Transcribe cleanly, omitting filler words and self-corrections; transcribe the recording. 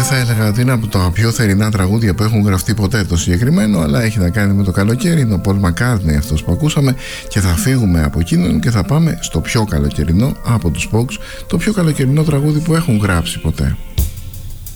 Δεν θα έλεγα ότι είναι από τα πιο θερινά τραγούδια που έχουν γραφτεί ποτέ το συγκεκριμένο, αλλά έχει να κάνει με το καλοκαίρι. Είναι ο Paul McCartney αυτός που ακούσαμε, και θα φύγουμε από εκείνον και θα πάμε στο πιο καλοκαιρινό από τους Pogues, το πιο καλοκαιρινό τραγούδι που έχουν γράψει ποτέ.